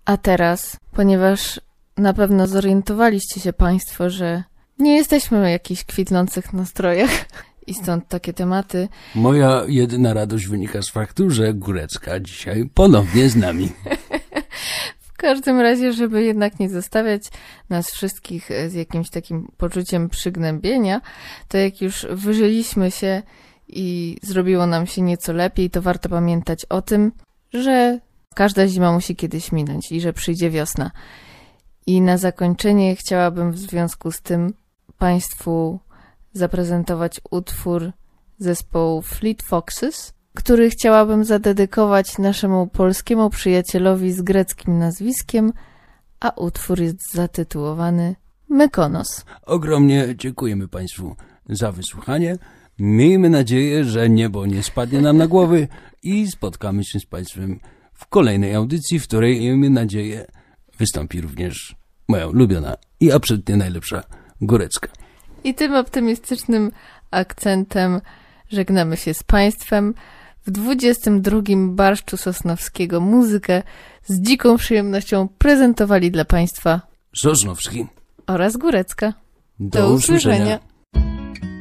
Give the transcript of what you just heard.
A teraz, ponieważ na pewno zorientowaliście się Państwo, że nie jesteśmy w jakichś kwitnących nastrojach i stąd takie tematy. Moja jedyna radość wynika z faktu, że Górecka dzisiaj ponownie z nami. W każdym razie, żeby jednak nie zostawiać nas wszystkich z jakimś takim poczuciem przygnębienia, to jak już wyżyliśmy się i zrobiło nam się nieco lepiej, to warto pamiętać o tym, że każda zima musi kiedyś minąć i że przyjdzie wiosna. I na zakończenie chciałabym w związku z tym Państwu zaprezentować utwór zespołu Fleet Foxes, który chciałabym zadedykować naszemu polskiemu przyjacielowi z greckim nazwiskiem, a utwór jest zatytułowany Mykonos. Ogromnie dziękujemy Państwu za wysłuchanie. Miejmy nadzieję, że niebo nie spadnie nam na głowy i spotkamy się z Państwem w kolejnej audycji, w której, miejmy nadzieję, wystąpi również moja ulubiona i absolutnie najlepsza Górecka. I tym optymistycznym akcentem żegnamy się z Państwem. W 22. Barszczu Sosnowskiego muzykę z dziką przyjemnością prezentowali dla Państwa Sosnowski oraz Górecka. Do usłyszenia.